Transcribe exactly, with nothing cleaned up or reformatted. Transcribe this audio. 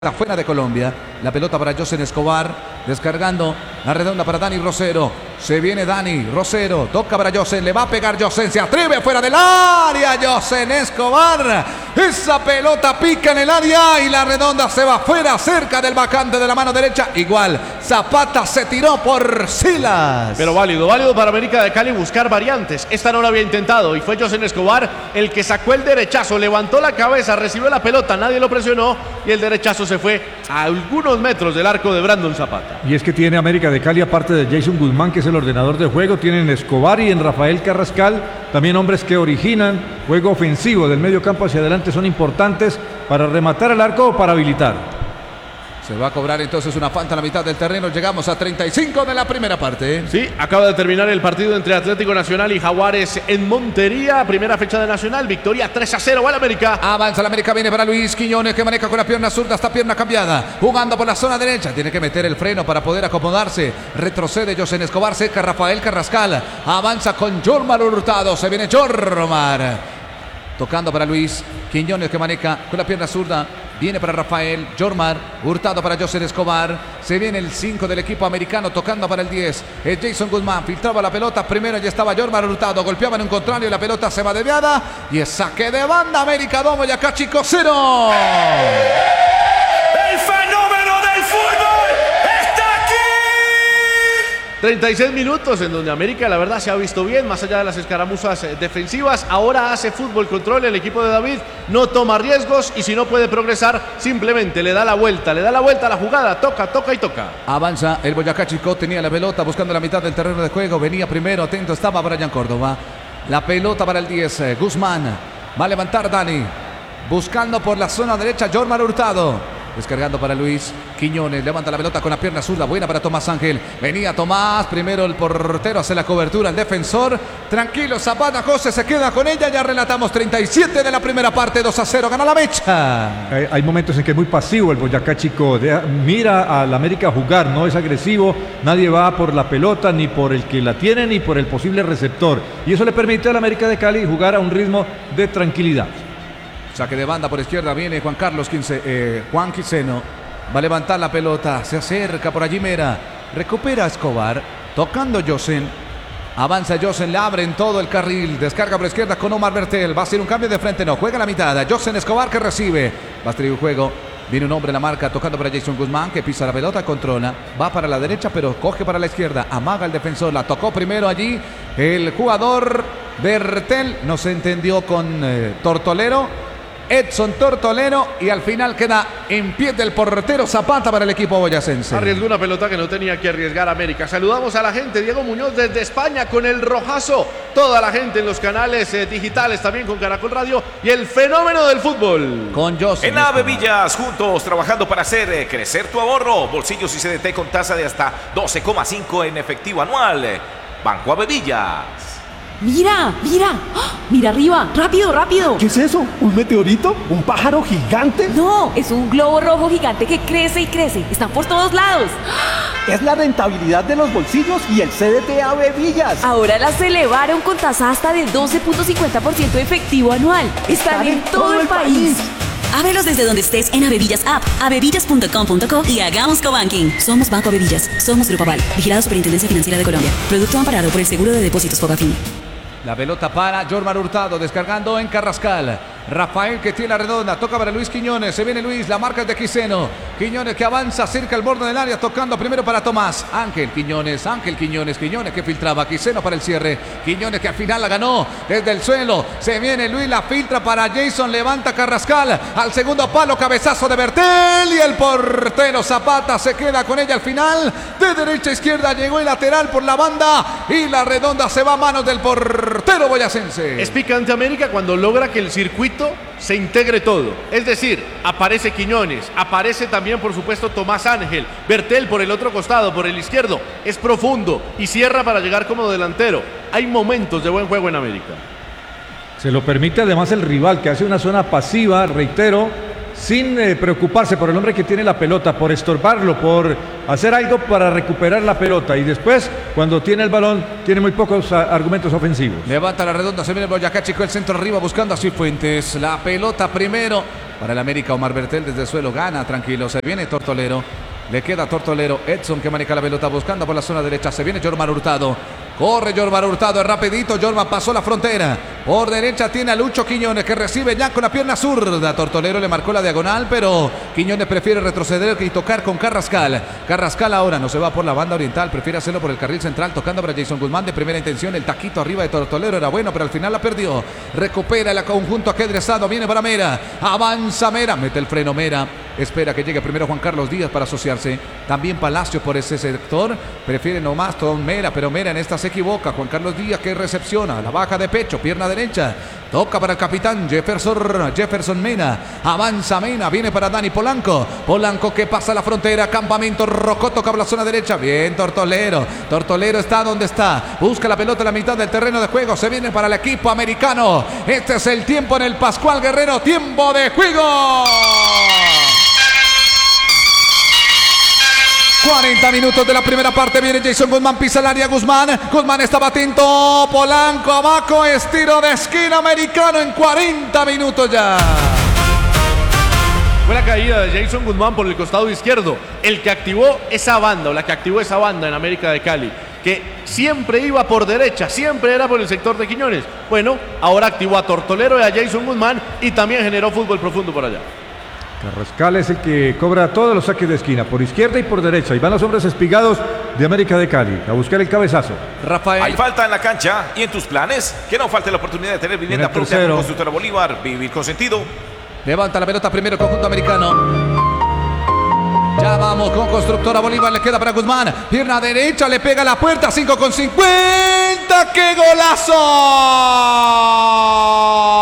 Afuera de Colombia, la pelota para Josen Escobar, descargando la redonda para Dani Rosero. Se viene Dani Rosero, toca para Josen, le va a pegar Josen, se atreve fuera del área, Josen Escobar. Esa pelota pica en el área y la redonda se va fuera, cerca del vacante de la mano derecha. Igual, Zapata se tiró por Silas. Pero válido, válido para América de Cali buscar variantes. Esta no lo había intentado y fue Josen Escobar el que sacó el derechazo, levantó la cabeza, recibió la pelota, nadie lo presionó y el derechazo se fue a algunos metros del arco de Brandon Zapata. Y es que tiene América de Cali, aparte de Jason Guzmán, que es el ordenador de juego, tienen Escobar y en Rafael Carrascal, también hombres que originan juego ofensivo del medio campo hacia adelante, son importantes para rematar el arco o para habilitar. Se va a cobrar entonces una falta a la mitad del terreno. Llegamos a treinta y cinco de la primera parte. Sí, acaba de terminar el partido entre Atlético Nacional y Jaguares en Montería. Primera fecha de Nacional, victoria tres a cero al América. Avanza el América, viene para Luis Quiñones, que maneja con la pierna zurda, esta pierna cambiada. Jugando por la zona derecha, tiene que meter el freno para poder acomodarse. Retrocede Josen Escobar, cerca Rafael Carrascal. Avanza con Jormar Hurtado, se viene Jormar. Tocando para Luis Quiñones, que maneja con la pierna zurda. Viene para Rafael, Jormar, Hurtado para Josen Escobar. Se viene el cinco del equipo americano tocando para el diez. Es Jason Guzmán, filtraba la pelota. Primero ya estaba Jormar Hurtado. Golpeaba en un contrario y la pelota se va desviada. Y es saque de banda. América dos, Boyacá Chico cero. El fenómeno del fútbol está aquí. treinta y seis minutos en donde América la verdad se ha visto bien, más allá de las escaramuzas defensivas. Ahora hace fútbol control el equipo de David, no toma riesgos y si no puede progresar, simplemente le da la vuelta, le da la vuelta a la jugada, toca, toca y toca. Avanza el Boyacá Chico, tenía la pelota buscando la mitad del terreno de juego, venía primero, atento estaba Brian Córdoba. La pelota para el diez, eh, Guzmán, va a levantar Dani, buscando por la zona derecha Jormar Hurtado. Descargando para Luis Quiñones, levanta la pelota con la pierna zurda, buena para Tomás Ángel. Venía Tomás, primero el portero hace la cobertura, el defensor. Tranquilo, Zapata, José se queda con ella. Ya relatamos treinta y siete de la primera parte, dos a cero, gana la mecha. Hay, hay momentos en que es muy pasivo el Boyacá Chico, de, mira al América jugar, no es agresivo, nadie va por la pelota, ni por el que la tiene, ni por el posible receptor. Y eso le permite al América de Cali jugar a un ritmo de tranquilidad. Saque de banda por izquierda, viene Juan Carlos Quince, eh, Juan Quiseno. Va a levantar la pelota, se acerca por allí Mera. Recupera Escobar, tocando Josen. Avanza Josen, le abre en todo el carril. Descarga por izquierda con Omar Bertel. Va a ser un cambio de frente, no, juega la mitad. Josen Escobar que recibe. Va a estar el juego. Viene un hombre en la marca tocando para Jason Guzmán, que pisa la pelota, controla. Va para la derecha, pero coge para la izquierda. Amaga el defensor, la tocó primero allí. El jugador Bertel no se entendió con eh, Tortolero. Edson Tortolero y al final queda en pie del portero Zapata para el equipo boyacense. Arriesgó una pelota que no tenía que arriesgar América. Saludamos a la gente, Diego Muñoz desde España con el rojazo. Toda la gente en los canales eh, digitales, también con Caracol Radio y el fenómeno del fútbol. Con Josen En Avevillas, juntos trabajando para hacer eh, crecer tu ahorro. Bolsillos y C D T con tasa de hasta doce coma cinco en efectivo anual. Banco Avevillas. ¡Mira! ¡Mira! ¡Ah! ¡Mira arriba! ¡Rápido, rápido! ¿Qué es eso? ¿Un meteorito? ¿Un pájaro gigante? No, es un globo rojo gigante que crece y crece. Están por todos lados. Es la rentabilidad de los bolsillos y el C D T Avevillas. Ahora las elevaron con tasa hasta de doce punto cincuenta por ciento efectivo anual. Están, Están en, en todo, todo el país. país. Ábrelos desde donde estés en Avevillas App, avevillas punto com punto co y hagamos cobanking. Somos Banco Avevillas, somos Grupo Aval, vigilado Superintendencia Financiera de Colombia. Producto amparado por el Seguro de Depósitos Fogafín. La pelota para Jormar Hurtado, descargando en Carrascal. Rafael que tiene la redonda, toca para Luis Quiñones, se viene Luis, la marca es de Quiseno. Quiñones que avanza cerca al borde del área, tocando primero para Tomás. Ángel Quiñones, Ángel Quiñones, Quiñones que filtraba, Quiseno para el cierre. Quiñones que al final la ganó desde el suelo. Se viene Luis, la filtra para Jason, levanta Carrascal. Al segundo palo, cabezazo de Bertel y el portero Zapata se queda con ella al final. De derecha a izquierda llegó el lateral por la banda y la redonda se va a manos del portero boyacense. Es picante América cuando logra que el circuito se integre todo, es decir, aparece Quiñones, aparece también por supuesto Tomás Ángel, Bertel por el otro costado, por el izquierdo, es profundo y cierra para llegar como delantero. Hay momentos de buen juego en América. Se lo permite además el rival, que hace una zona pasiva, reitero, sin eh, preocuparse por el hombre que tiene la pelota, por estorbarlo, por hacer algo para recuperar la pelota. Y después, cuando tiene el balón, tiene muy pocos a, argumentos ofensivos. Levanta la redonda, se viene el Boyacá Chico, el centro arriba buscando a Cifuentes. La pelota primero para el América. Omar Bertel desde el suelo gana, tranquilo. Se viene Tortolero. Le queda Tortolero. Edson que maneja la pelota buscando por la zona derecha. Se viene Jorman Hurtado. Corre Jorman Hurtado, es rapidito. Jorman pasó la frontera. Por derecha tiene a Lucho Quiñones que recibe ya con la pierna zurda. Tortolero le marcó la diagonal, pero Quiñones prefiere retroceder y tocar con Carrascal. Carrascal ahora no se va por la banda oriental, prefiere hacerlo por el carril central, tocando para Jason Guzmán de primera intención. El taquito arriba de Tortolero era bueno, pero al final la perdió. Recupera el conjunto aquedresado, viene para Mera. Avanza Mera, mete el freno Mera. Espera que llegue primero Juan Carlos Díaz para asociarse. También Palacio por ese sector. Prefiere nomás Tom Mera, pero Mera en esta se equivoca. Juan Carlos Díaz que recepciona. La baja de pecho, pierna derecha. Toca para el capitán Jefferson. Jefferson Mena. Avanza Mena. Viene para Dani Polanco. Polanco que pasa la frontera. Campamento Rocco. Toca por la zona derecha. Bien Tortolero. Tortolero está donde está. Busca la pelota en la mitad del terreno de juego. Se viene para el equipo americano. Este es el tiempo en el Pascual Guerrero. Tiempo de juego. cuarenta minutos de la primera parte. Viene Jason Guzmán, pisa el área Guzmán. Guzmán estaba atento. Polanco abajo. Estiro de esquina americano en cuarenta minutos ya. Fue la caída de Jason Guzmán por el costado izquierdo. El que activó esa banda, o la que activó esa banda en América de Cali, que siempre iba por derecha, siempre era por el sector de Quiñones. Bueno, ahora activó a Tortolero y a Jason Guzmán y también generó fútbol profundo por allá. Carrascal es el que cobra todos los saques de esquina, por izquierda y por derecha. Y van los hombres espigados de América de Cali a buscar el cabezazo. Rafael. Hay falta en la cancha y en tus planes. Que no falte la oportunidad de tener vivienda propia con Constructora Bolívar. Vivir con sentido. Levanta la pelota primero el conjunto americano. Ya vamos con Constructora Bolívar. Le queda para Guzmán. Pierna derecha, le pega a la puerta. cinco con cincuenta. ¡Qué golazo!